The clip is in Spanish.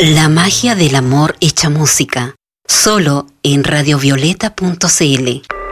La magia del amor hecha música, solo en radiovioleta.cl.